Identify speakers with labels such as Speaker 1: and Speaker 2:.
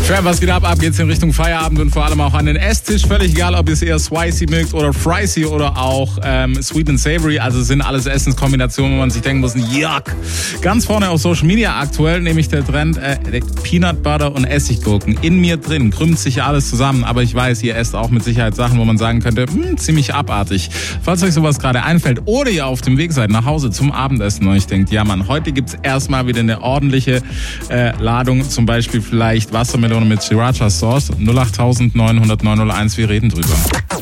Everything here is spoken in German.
Speaker 1: Trap, was geht ab? Ab geht's in Richtung Feierabend und vor allem auch an den Esstisch. Völlig egal, ob ihr es eher spicy mögt oder fricy oder auch sweet and savory. Also sind alles Essenskombinationen, wo man sich denken muss, yuck. Ganz vorne auf Social Media aktuell, nämlich der Trend Peanut Butter und Essiggurken. In mir drin krümmt sich ja alles zusammen, aber ich weiß, ihr esst auch mit Sicherheit Sachen, wo man sagen könnte, ziemlich abartig. Falls euch sowas gerade einfällt oder ihr auf dem Weg seid nach Hause zum Abendessen und euch denkt, ja Mann, heute gibt's erstmal wieder eine ordentliche Ladung, zum Beispiel vielleicht Wassermelone mit Sriracha Sauce, 08900 901, wir reden drüber.